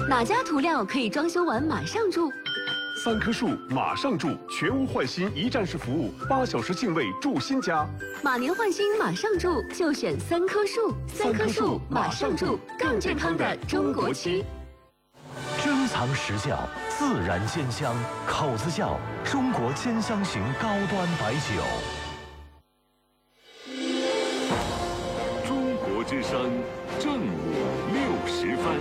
哪家涂料可以装修完马上住 ？3棵树马上住，全屋换新一站式服务，8小时净位住新家。 马年换新马上住，就选3棵树。3棵树马上住，更健康的中国区。 珍藏实窖，自然鲜香，口子窖中国兼香型高端白酒。 中国之声正午60分。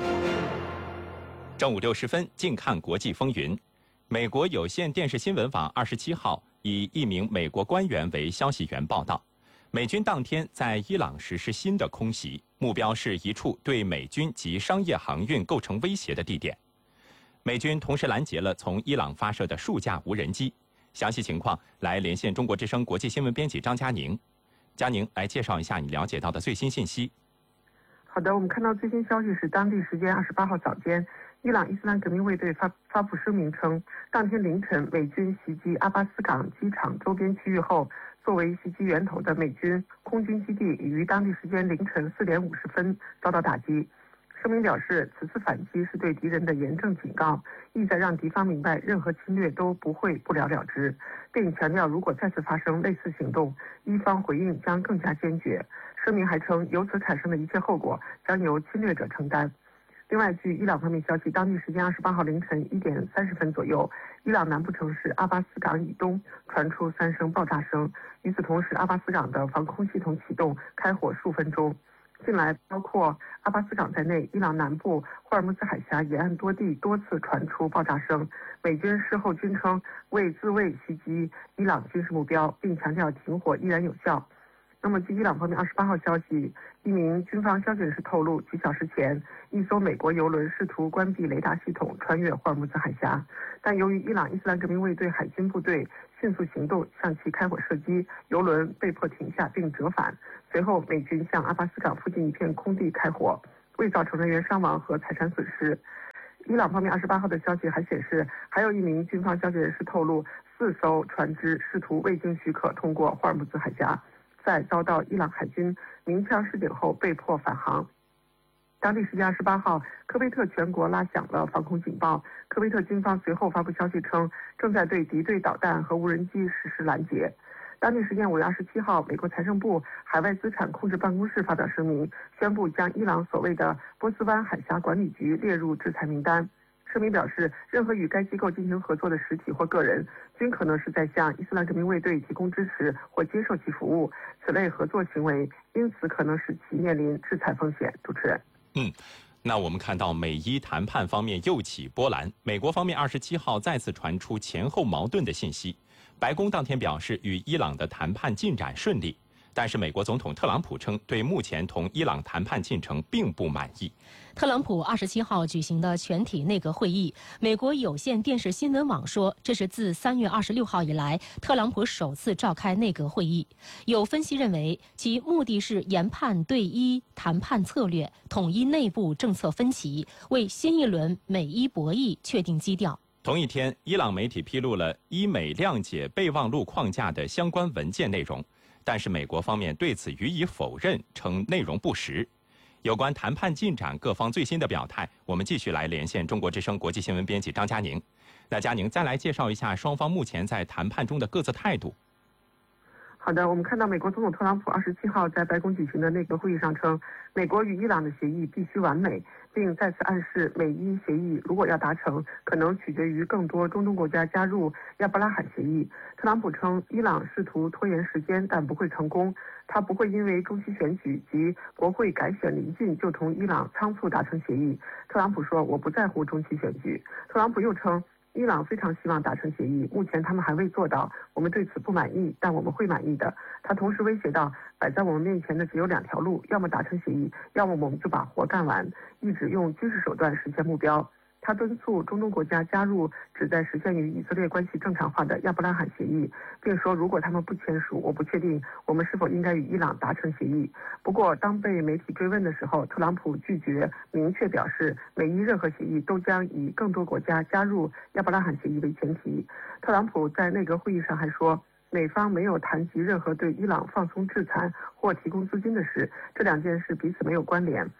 正午60分，近看国际风云。美国有线电视新闻网27号以一名美国官员为消息源报道，美军当天在伊朗实施新的空袭，目标是一处对美军及商业航运构成威胁的地点。美军同时拦截了从伊朗发射的数架无人机。详细情况来连线中国之声国际新闻编辑张佳宁。佳宁，来介绍一下你了解到的最新信息。 好的，我们看到最新消息是，当地时间28号早间，伊朗伊斯兰革命卫队发布声明称，当天凌晨美军袭击阿巴斯港机场周边区域后，作为袭击源头的美军空军基地已于当地时间凌晨4点50分遭到打击。声明表示，此次反击是对敌人的严正警告，意在让敌方明白任何侵略都不会不了了之，并强调如果再次发生类似行动，伊方回应将更加坚决。声明还称，由此产生的一切后果将由侵略者承担。另外，据伊朗方面消息，当地时间28号凌晨1点30分左右，伊朗南部城市阿巴斯港以东传出3声爆炸声。与此同时，阿巴斯港的防空系统启动，开火数分钟。近来，包括阿巴斯港在内，伊朗南部霍尔木兹海峡沿岸多地多次传出爆炸声。美军事后均称为自卫袭击伊朗军事目标，并强调停火依然有效。那么，据伊朗方面28号消息，一名军方消息人士透露，几小时前，一艘美国油轮试图关闭雷达系统，穿越霍尔木兹海峡，但由于伊朗伊斯兰革命卫队海军部队迅速行动，向其开火射击，油轮被迫停下并折返。随后，美军向阿巴斯港附近一片空地开火，未造成人员伤亡和财产损失。伊朗方面28号的消息还显示，还有一名军方消息人士透露，4艘船只试图未经许可通过霍尔木兹海峡，在遭到伊朗海军鸣枪示警后被迫返航。当地时间28号，科威特全国拉响了防空警报。科威特军方随后发布消息称，正在对敌对导弹和无人机实施拦截。当地时间5月27号，美国财政部海外资产控制办公室发表声明，宣布将伊朗所谓的波斯湾海峡管理局列入制裁名单。声明表示，任何与该机构进行合作的实体或个人，均可能是在向伊斯兰革命卫队提供支持或接受其服务。此类合作行为因此可能使其面临制裁风险。主持人。 那我们看到美伊谈判方面又起波澜，美国方面27号再次传出前后矛盾的信息。白宫当天表示与伊朗的谈判进展顺利，但是美国总统特朗普称对目前同伊朗谈判进程并不满意。 特朗普27号举行的全体内阁会议，美国有线电视新闻网说，这是自3月26号以来，特朗普首次召开内阁会议。有分析认为，其目的是研判对伊谈判策略，统一内部政策分歧，为新一轮美伊博弈确定基调。 同一天，伊朗媒体披露了伊美谅解备忘录框架的相关文件内容，但是美国方面对此予以否认，称内容不实。有关谈判进展各方最新的表态，我们继续来连线中国之声国际新闻编辑张佳宁。那佳宁再来介绍一下双方目前在谈判中的各自态度。 好的，我们看到美国总统特朗普27号在白宫举行的内阁会议上称，美国与伊朗的协议必须完美，并再次暗示美伊协议如果要达成，可能取决于更多中东国家加入亚伯拉罕协议。特朗普称，伊朗试图拖延时间，但不会成功。他不会因为中期选举及国会改选临近就同伊朗仓促达成协议。特朗普说，我不在乎中期选举。特朗普又称，伊朗非常希望达成协议，目前他们还未做到，我们对此不满意，但我们会满意的。他同时威胁到，摆在我们面前的只有2条路，要么达成协议，要么我们就把活干完，一直用军事手段实现目标。他敦促中东国家加入旨在实现与以色列关系正常化的亚伯拉罕协议，并说如果他们不签署，我不确定我们是否应该与伊朗达成协议。不过，当被媒体追问的时候，特朗普拒绝明确表示，美伊任何协议都将以更多国家加入亚伯拉罕协议为前提。特朗普在内阁会议上还说，美方没有谈及任何对伊朗放松制裁或提供资金的事，这2件事彼此没有关联。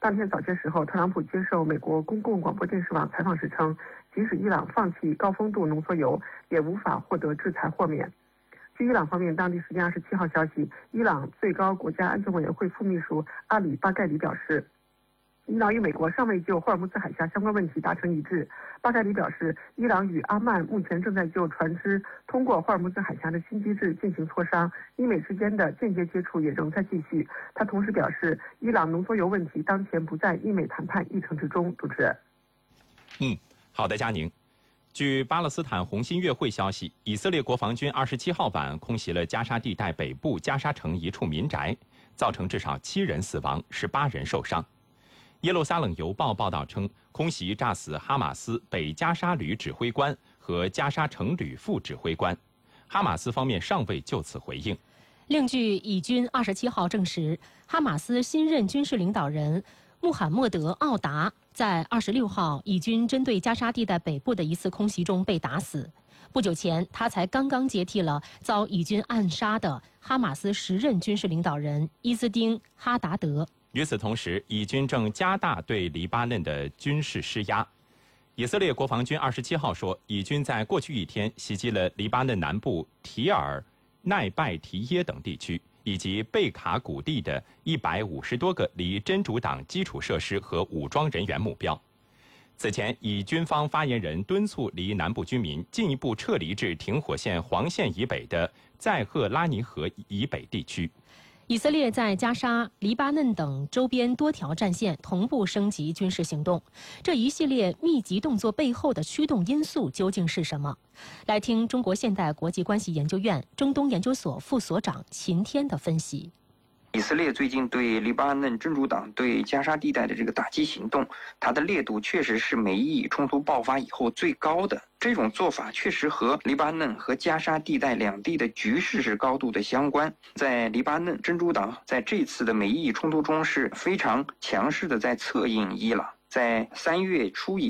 当天早些时候，特朗普接受美国公共广播电视网采访时称，即使伊朗放弃高丰度浓缩铀，也无法获得制裁豁免。据伊朗方面当地时间27号消息，伊朗最高国家安全委员会副秘书阿里巴盖里表示，伊朗与美国尚未就霍尔木兹海峡相关问题达成一致。巴盖里表示，伊朗与阿曼目前正在就船只通过霍尔木兹海峡的新机制进行磋商，伊美之间的间接接触也仍在继续。他同时表示，伊朗浓缩铀问题当前不在伊美谈判议程之中。主持人， 好的，佳宁。据巴勒斯坦红新月会消息，以色列国防军27号晚空袭了加沙地带北部加沙城一处民宅，造成至少7人死亡，18人受伤。耶路撒冷邮报报道称，空袭炸死哈马斯北加沙旅指挥官和加沙城旅副指挥官，哈马斯方面尚未就此回应。 另据以军27号证实，哈马斯新任军事领导人穆罕默德·奥达在26号以军针对加沙地带北部的一次空袭中被打死。不久前，他才刚刚接替了遭以军暗杀的哈马斯时任军事领导人伊兹丁·哈达德。 与此同时，以军正加大对黎巴嫩的军事施压。以色列国防军27号说，以军在过去一天袭击了黎巴嫩南部提尔、奈拜提耶等地区，以及贝卡谷地的150多个离真主党基础设施和武装人员目标。此前，以军方发言人敦促离南部居民进一步撤离至停火线黄线以北的载赫拉尼河以北地区。 以色列在加沙、黎巴嫩等周边多条战线同步升级军事行动，这一系列密集动作背后的驱动因素究竟是什么？来听中国现代国际关系研究院中东研究所副所长秦天的分析。 以色列最近对黎巴嫩真主党对加沙地带的这个打击行动，它的烈度确实是美以冲突爆发以后最高的。这种做法确实和黎巴嫩和加沙地带两地的局势是高度的相关。在黎巴嫩，真主党在这次的美以冲突中是非常强势的在策应伊朗。在3月初